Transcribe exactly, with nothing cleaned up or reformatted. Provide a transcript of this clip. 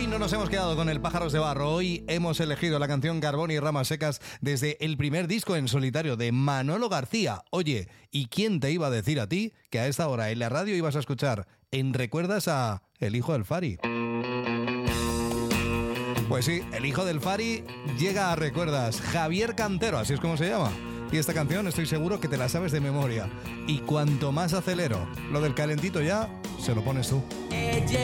no nos hemos quedado con el Pájaros de Barro. Hoy hemos elegido la canción Carbón y Ramas Secas desde el primer disco en solitario de Manolo García. Oye, ¿y quién te iba a decir a ti que a esta hora en la radio ibas a escuchar en Recuerdas a El Hijo del Fari? Pues sí, el hijo del Fari llega a Recuerdas. Javier Cantero, así es como se llama. Y esta canción estoy seguro que te la sabes de memoria. Y cuanto más acelero, lo del calentito ya, se lo pones tú.